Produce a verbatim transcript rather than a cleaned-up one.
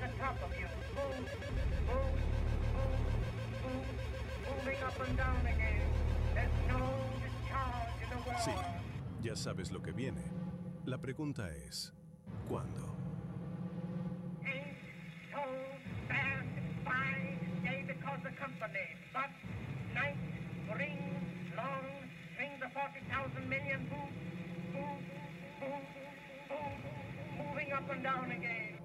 the top of you. Move, move, move, move, moving up and down again. There's no discharge in the world. Sí, ya sabes lo que viene. La pregunta es, ¿cuándo? Ain't so bad by day because the company, but night rings long, strings of forty thousand million move, move, move, move, moving up and down again.